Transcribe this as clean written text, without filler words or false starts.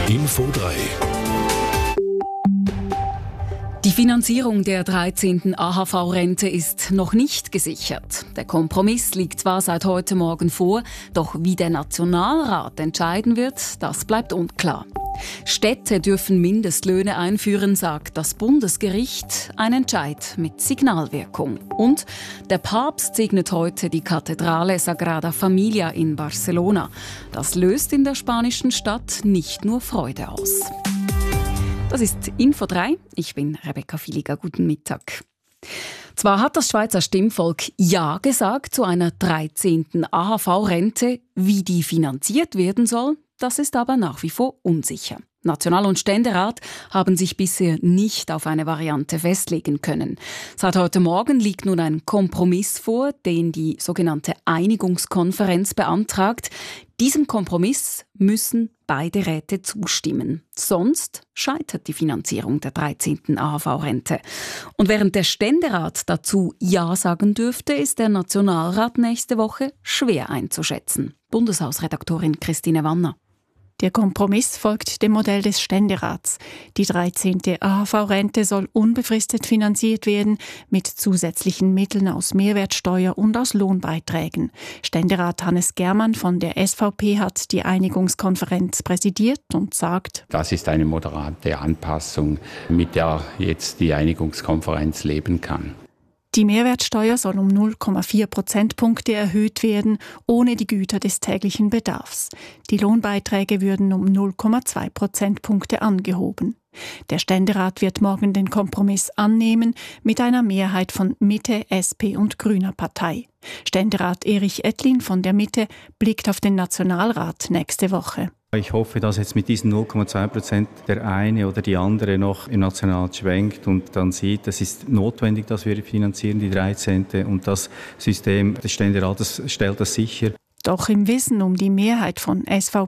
Info 3. Die Finanzierung der 13. AHV-Rente ist noch nicht gesichert. Der Kompromiss liegt zwar seit heute Morgen vor, doch wie der Nationalrat entscheiden wird, das bleibt unklar. Städte dürfen Mindestlöhne einführen, sagt das Bundesgericht. Ein Entscheid mit Signalwirkung. Und der Papst segnet heute die Kathedrale Sagrada Familia in Barcelona. Das löst in der spanischen Stadt nicht nur Freude aus. Das ist Info 3. Ich bin Rebecca Filiger. Guten Mittag. Zwar hat das Schweizer Stimmvolk Ja gesagt zu einer 13. AHV-Rente. Wie die finanziert werden soll, das ist aber nach wie vor unsicher. National- und Ständerat haben sich bisher nicht auf eine Variante festlegen können. Seit heute Morgen liegt nun ein Kompromiss vor, den die sogenannte Einigungskonferenz beantragt. Diesem Kompromiss müssen beide Räte zustimmen. Sonst scheitert die Finanzierung der 13. AHV-Rente. Und während der Ständerat dazu Ja sagen dürfte, ist der Nationalrat nächste Woche schwer einzuschätzen. Bundeshausredaktorin Christine Wanner. Der Kompromiss folgt dem Modell des Ständerats. Die 13. AHV-Rente soll unbefristet finanziert werden mit zusätzlichen Mitteln aus Mehrwertsteuer und aus Lohnbeiträgen. Ständerat Hannes Germann von der SVP hat die Einigungskonferenz präsidiert und sagt: Das ist eine moderate Anpassung, mit der jetzt die Einigungskonferenz leben kann. Die Mehrwertsteuer soll um 0,4 Prozentpunkte erhöht werden, ohne die Güter des täglichen Bedarfs. Die Lohnbeiträge würden um 0,2 Prozentpunkte angehoben. Der Ständerat wird morgen den Kompromiss annehmen, mit einer Mehrheit von Mitte, SP und Grüner Partei. Ständerat Erich Ettlin von der Mitte blickt auf den Nationalrat nächste Woche. Ich hoffe, dass jetzt mit diesen 0,2% der eine oder die andere noch im Nationalrat schwenkt und dann sieht, es ist notwendig, dass wir finanzieren, die 13. Und das System des Ständerates stellt das sicher. Doch im Wissen um die Mehrheit von SVP